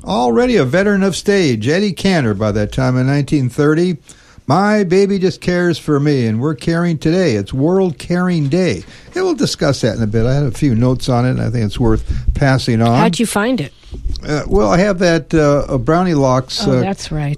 Already a veteran of stage, Eddie Cantor by that time in 1930. My baby just cares for me, and we're caring today. It's World Caring Day. And we'll discuss that in a bit. I had a few notes on it, and I think it's worth passing on. How'd you find it? Well, I have that Brownie Locks. Oh, that's right.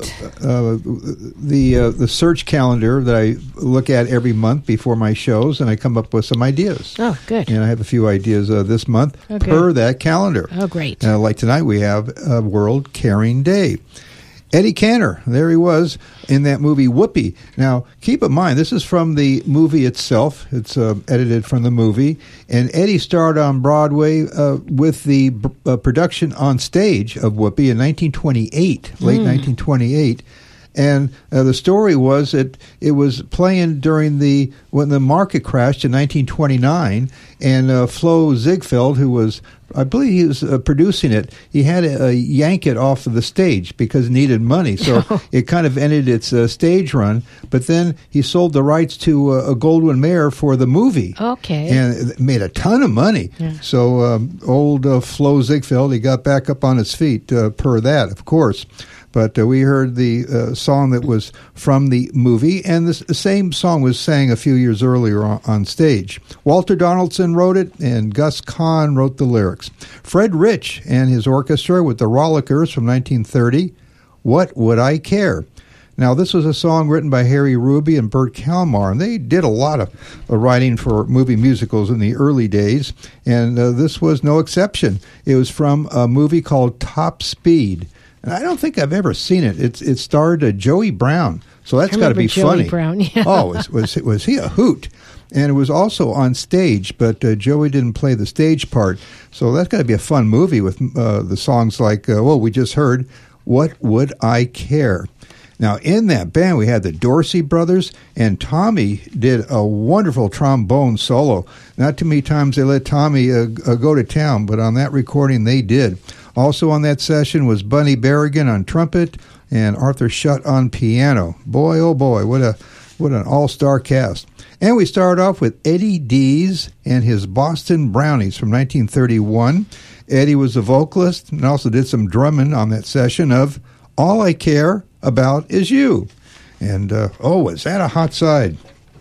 The search calendar that I look at every month before my shows, and I come up with some ideas. Oh, good. And I have a few ideas this month per that calendar. Oh, great. Like tonight, we have World Caring Day. Eddie Cantor, there he was in that movie Whoopee. Now, keep in mind, this is from the movie itself. It's edited from the movie. And Eddie starred on Broadway with the production on stage of Whoopee in 1928, late 1928. And the story was it was playing during when the market crashed in 1929, and Flo Ziegfeld, who was, I believe he was producing it, he had to yank it off of the stage because it needed money. So it kind of ended its stage run. But then he sold the rights to a Goldwyn Mayer for the movie. Okay. And it made a ton of money. Yeah. So old Flo Ziegfeld, he got back up on his feet per that, of course. But we heard the song that was from the movie, and the same song was sang a few years earlier on stage. Walter Donaldson wrote it, and Gus Kahn wrote the lyrics. Fred Rich and his orchestra with the Rollickers from 1930, What Would I Care? Now, this was a song written by Harry Ruby and Bert Kalmar, and they did a lot of writing for movie musicals in the early days, and this was no exception. It was from a movie called Top Speed. And I don't think I've ever seen it. It starred Joey Brown, so that's got to be funny. Joey Brown, yeah. Oh, was he a hoot? And it was also on stage, but Joey didn't play the stage part. So that's got to be a fun movie with the songs like, we just heard, What Would I Care? Now, in that band, we had the Dorsey Brothers, and Tommy did a wonderful trombone solo. Not too many times they let Tommy go to town, but on that recording, they did. Also on that session was Bunny Berrigan on trumpet and Arthur Schutt on piano. Boy, oh boy, what an all-star cast. And we started off with Eddie Dees and his Boston Brownies from 1931. Eddie was the vocalist and also did some drumming on that session of All I Care About Is You. And, was that a hot side?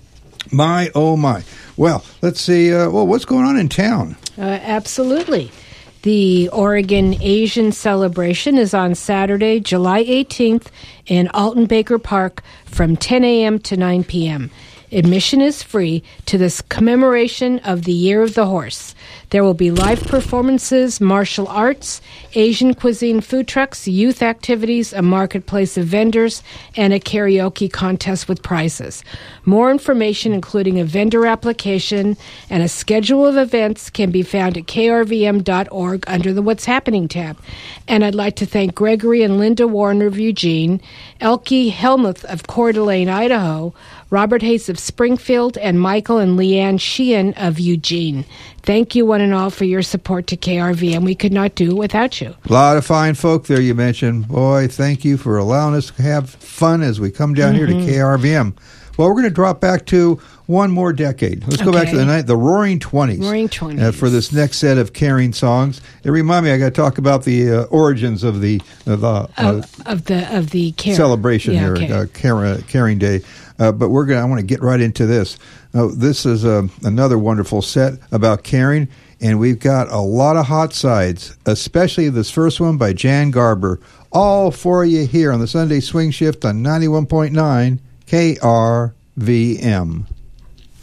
My, oh my. Well, let's see, what's going on in town? Absolutely. The Oregon Asian Celebration is on Saturday, July 18th in Alton Baker Park from 10 a.m. to 9 p.m. Admission is free to this commemoration of the Year of the Horse. There will be live performances, martial arts, Asian cuisine food trucks, youth activities, a marketplace of vendors, and a karaoke contest with prizes. More information, including a vendor application and a schedule of events, can be found at krvm.org under the What's Happening tab. And I'd like to thank Gregory and Linda Warner of Eugene, Elke Helmuth of Coeur d'Alene, Idaho, Robert Hayes of Springfield, and Michael and Leanne Sheehan of Eugene. Thank you, one and all, for your support to KRVM. We could not do it without you. A lot of fine folk there you mentioned. Boy, thank you for allowing us to have fun as we come down here to KRVM. Well, we're going to drop back to one more decade. Let's go back to the Roaring 20s. Roaring 20s. For this next set of caring songs. It reminds me, I got to talk about the origins of the celebration here, Caring Day. But I want to get right into this. This is another wonderful set about caring, and we've got a lot of hot sides, especially this first one by Jan Garber. All for you here on the Sunday Swing Shift on 91.9 KRVM.